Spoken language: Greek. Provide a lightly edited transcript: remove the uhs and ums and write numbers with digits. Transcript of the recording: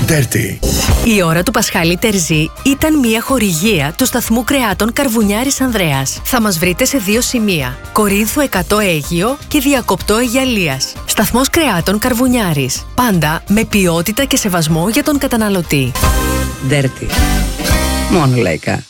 Dirty. Η ώρα του Πασχάλη Τερζή ήταν μια χορηγία του σταθμού κρεάτων Καρβουνιάρης Ανδρέας. Θα μας βρείτε σε 2 σημεία. Κορίνθου 100 Αίγυο και Διακοπτό Αιγιαλίας. Σταθμός κρεάτων Καρβουνιάρης. Πάντα με ποιότητα και σεβασμό για τον καταναλωτή. Dirty. Μόνο λαϊκά.